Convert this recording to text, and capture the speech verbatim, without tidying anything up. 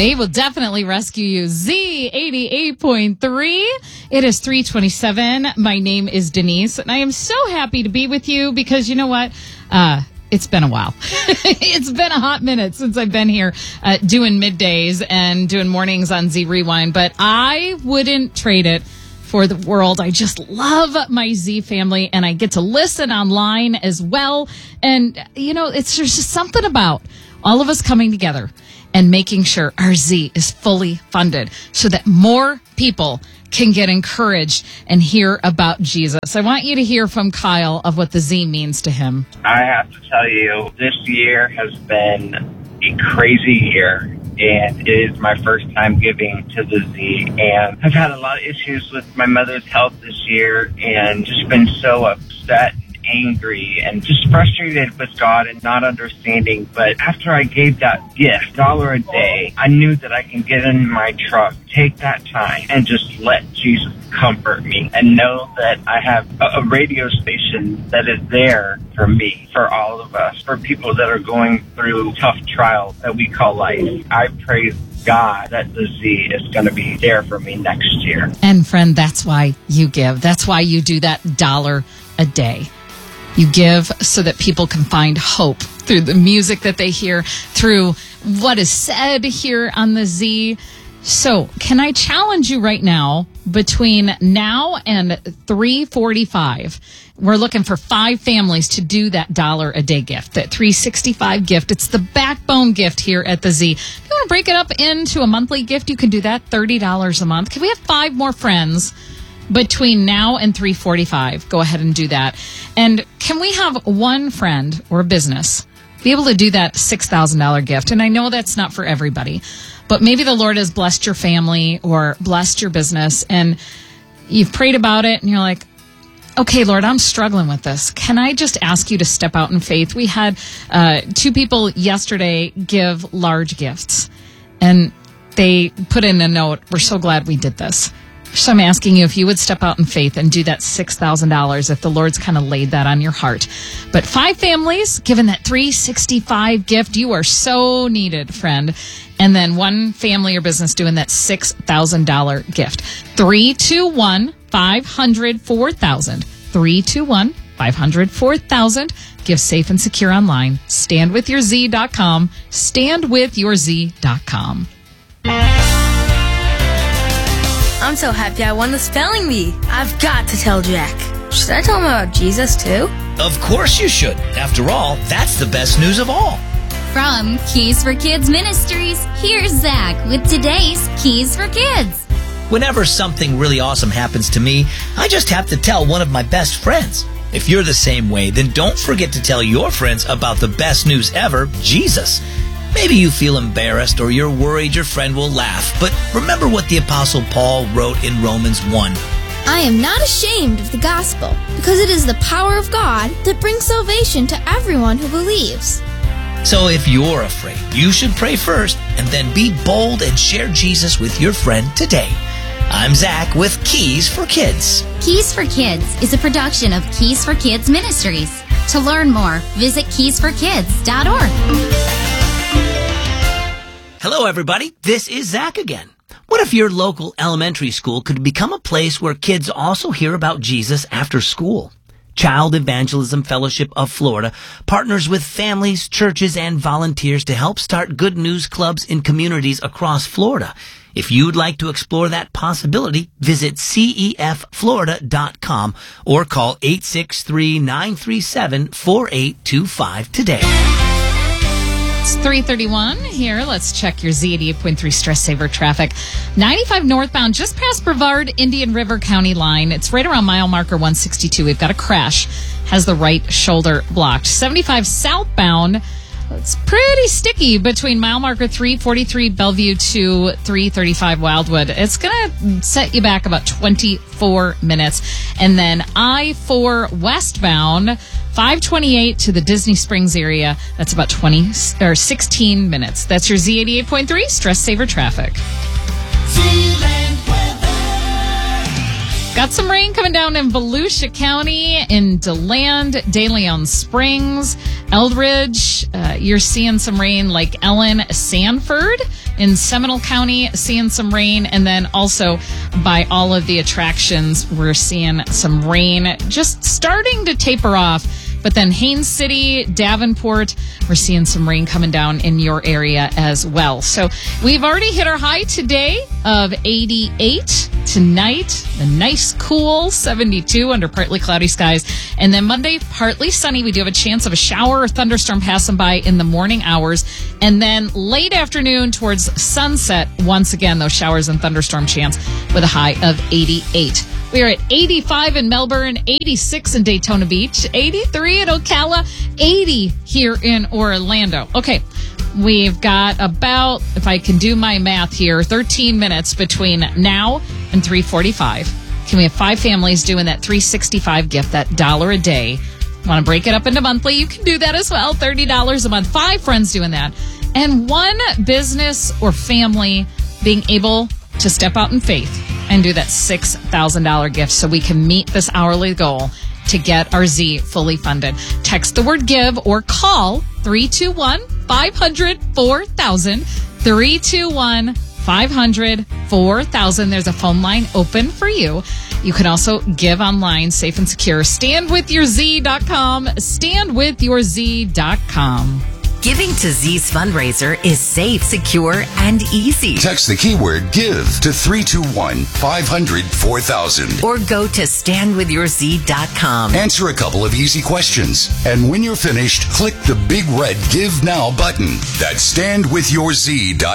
He will definitely rescue you. Z eighty-eight point three. It is three twenty-seven. My name is Denise, and I am so happy to be with you because you know what? Uh, it's been a while. It's been a hot minute since I've been here uh, doing middays and doing mornings on Z Rewind, but I wouldn't trade it for the world. I just love my Z family, and I get to listen online as well. And, you know, it's there's just something about all of us coming together and making sure our Z is fully funded so that more people can get encouraged and hear about Jesus. I want you to hear from Kyle of what the Z means to him. I have to tell you, this year has been a crazy year, and it is my first time giving to the Z. And I've had a lot of issues with my mother's health this year and just been so upset, angry, and just frustrated with God and not understanding. But after I gave that gift, dollar a day, I knew that I can get in my truck, take that time, and just let Jesus comfort me and know that I have a, a radio station that is there for me, for all of us, for people that are going through tough trials that we call life. I praise God that the Z is going to be there for me next year. And friend, that's why you give. That's why you do that dollar a day. You give so that people can find hope through the music that they hear, through what is said here on the Z. So can I challenge you right now, between now and three forty-five, we're looking for five families to do that dollar a day gift, that three sixty-five gift. It's the backbone gift here at the Z. If you want to break it up into a monthly gift, you can do that, thirty dollars a month. Can we have five more friends between now and three forty-five? Go ahead and do that. And can we have one friend or business be able to do that six thousand dollars gift? And I know that's not for everybody, but maybe the Lord has blessed your family or blessed your business, and you've prayed about it, and you're like, okay, Lord, I'm struggling with this. Can I just ask you to step out in faith? We had uh, two people yesterday give large gifts, and they put in a note, we're so glad we did this. So I'm asking you if you would step out in faith and do that six thousand dollars if the Lord's kind of laid that on your heart. But five families given that three sixty-five gift, you are so needed, friend. And then one family or business doing that six thousand dollars gift. three two one, five hundred, four thousand. three two one, five hundred, four thousand. Give safe and secure online. stand with your z dot com. stand with your z dot com. I'm so happy I won the spelling bee. I've got to tell Jack. Should I tell him about Jesus, too? Of course you should. After all, that's the best news of all. From Keys for Kids Ministries, here's Zach with today's Keys for Kids. Whenever something really awesome happens to me, I just have to tell one of my best friends. If you're the same way, then don't forget to tell your friends about the best news ever, Jesus. Maybe you feel embarrassed or you're worried your friend will laugh, but remember what the Apostle Paul wrote in Romans one. I am not ashamed of the gospel, because it is the power of God that brings salvation to everyone who believes. So if you're afraid, you should pray first and then be bold and share Jesus with your friend today. I'm Zach with Keys for Kids. Keys for Kids is a production of Keys for Kids Ministries. To learn more, visit keys for kids dot org. Hello, everybody. This is Zach again. What if your local elementary school could become a place where kids also hear about Jesus after school? Child Evangelism Fellowship of Florida partners with families, churches, and volunteers to help start good news clubs in communities across Florida. If you'd like to explore that possibility, visit c e f florida dot com or call eight six three, nine three seven, four eight two five today. It's three thirty-one here. Let's check your Z eighty-eight point three Stress Saver traffic. ninety-five northbound, just past Brevard, Indian River County line. It's right around mile marker one sixty-two. We've got a crash. Has the right shoulder blocked. seventy-five southbound. It's pretty sticky between mile marker three forty-three Bellevue to three thirty-five Wildwood. It's going to set you back about twenty-four minutes. And then I four westbound, five twenty-eight to the Disney Springs area. That's about twenty or sixteen minutes. That's your Z eighty-eight point three Stress Saver traffic. Zealand weather. got some rain coming down in Volusia County, in DeLand, De Leon Springs, Eldridge. Uh, you're seeing some rain like Ellen, Sanford. In Seminole County, seeing some rain. And then also by all of the attractions, we're seeing some rain just starting to taper off. But then Haines City, Davenport, we're seeing some rain coming down in your area as well. So we've already hit our high today of eighty-eight. Tonight, a nice cool seventy-two under partly cloudy skies. And then Monday, partly sunny. We do have a chance of a shower or thunderstorm passing by in the morning hours. And then late afternoon towards sunset, once again, those showers and thunderstorm chance with a high of eighty-eight. We are at eighty-five in Melbourne, eighty-six in Daytona Beach, eighty-three in Ocala, eighty here in Orlando. Okay, we've got about, if I can do my math here, thirteen minutes between now and three forty-five. Can we have five families doing that three sixty-five gift, that dollar a day? Want to break it up into monthly? You can do that as well, thirty dollars a month. Five friends doing that. And one business or family being able to step out in faith and do that six thousand dollars gift so we can meet this hourly goal to get our Z fully funded. Text the word give or call three two one, five hundred, four thousand, three two one, five hundred, four thousand. There's a phone line open for you. You can also give online, safe and secure. stand with your z dot com, stand with your z dot com. Giving to Z's fundraiser is safe, secure, and easy. Text the keyword GIVE to three two one, five hundred, four thousand. Or go to stand with your z dot com. Answer a couple of easy questions. And when you're finished, click the big red Give Now button. That's stand with your z dot com.